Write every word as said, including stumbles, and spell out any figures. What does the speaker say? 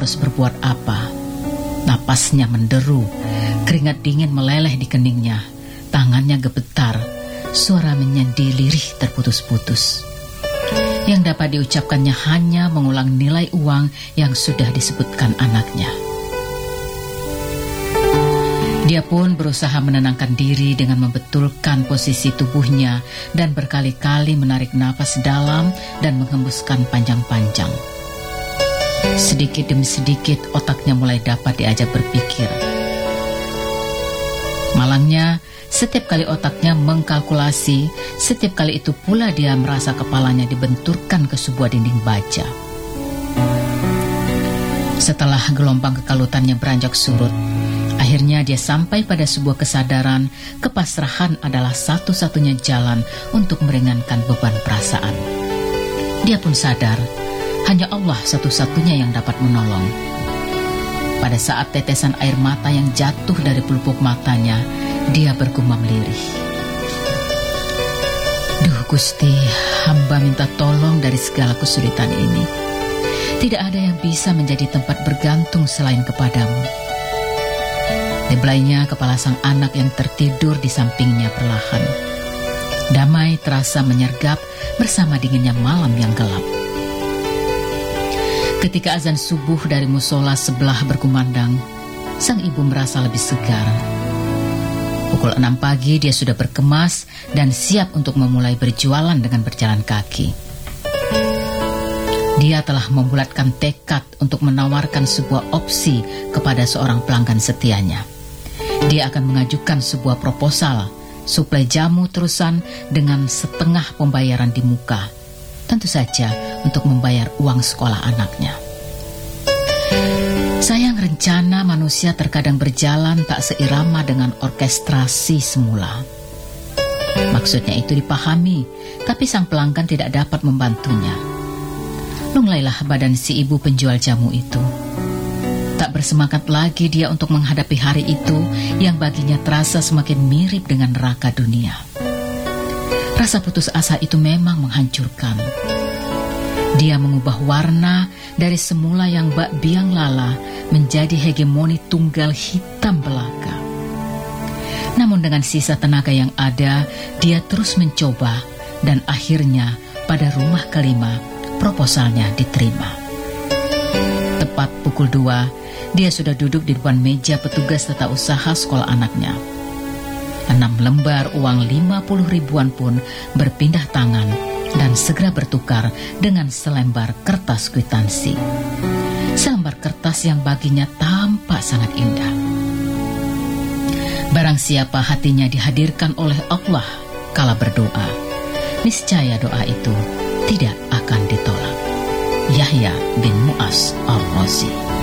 harus berbuat apa. Napasnya menderu, keringat dingin meleleh di keningnya, tangannya gemetar, suara menyandi lirih terputus-putus. Yang dapat diucapkannya hanya mengulang nilai uang yang sudah disebutkan anaknya. Dia pun berusaha menenangkan diri dengan membetulkan posisi tubuhnya dan berkali-kali menarik napas dalam dan menghembuskan panjang-panjang. Sedikit demi sedikit otaknya mulai dapat diajak berpikir. Malangnya, setiap kali otaknya mengkalkulasi, setiap kali itu pula dia merasa kepalanya dibenturkan ke sebuah dinding baja. Setelah gelombang kekalutannya beranjak surut, akhirnya dia sampai pada sebuah kesadaran kepasrahan adalah satu-satunya jalan untuk meringankan beban perasaan. Dia pun sadar, hanya Allah satu-satunya yang dapat menolong. Pada saat tetesan air mata yang jatuh dari pelupuk matanya, dia bergumam lirih. Duh Gusti, hamba minta tolong dari segala kesulitan ini. Tidak ada yang bisa menjadi tempat bergantung selain kepadamu. Dibelainya kepala sang anak yang tertidur di sampingnya perlahan. Damai terasa menyergap bersama dinginnya malam yang gelap. Ketika azan subuh dari musola sebelah berkumandang, sang ibu merasa lebih segar. Pukul enam pagi dia sudah berkemas dan siap untuk memulai berjualan dengan berjalan kaki. Dia telah membulatkan tekad untuk menawarkan sebuah opsi kepada seorang pelanggan setianya. Dia akan mengajukan sebuah proposal, suplai jamu terusan dengan setengah pembayaran di muka. Tentu saja untuk membayar uang sekolah anaknya. Sayang rencana manusia terkadang berjalan tak seirama dengan orkestrasi semula. Maksudnya itu dipahami, tapi sang pelanggan tidak dapat membantunya. Lunglailah badan si ibu penjual jamu itu. Tak bersemangat lagi dia untuk menghadapi hari itu yang baginya terasa semakin mirip dengan neraka dunia. Rasa putus asa itu memang menghancurkan. Dia mengubah warna dari semula yang bak biang lala menjadi hegemoni tunggal hitam belaka. Namun dengan sisa tenaga yang ada, dia terus mencoba dan akhirnya pada rumah kelima proposalnya diterima. Tepat pukul dua, dia sudah duduk di depan meja petugas tata usaha sekolah anaknya. Enam lembar uang lima puluh ribuan pun berpindah tangan dan segera bertukar dengan selembar kertas kwitansi. Selembar kertas yang baginya tampak sangat indah. Barang siapa hatinya dihadirkan oleh Allah kala berdoa, niscaya doa itu tidak akan ditolak. Yahya bin Mu'az Ar-Razi.